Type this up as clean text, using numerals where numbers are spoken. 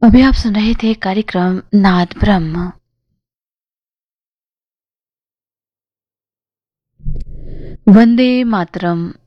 अभी आप सुन रहे थे कार्यक्रम नाद ब्रह्म। वंदे मातरम।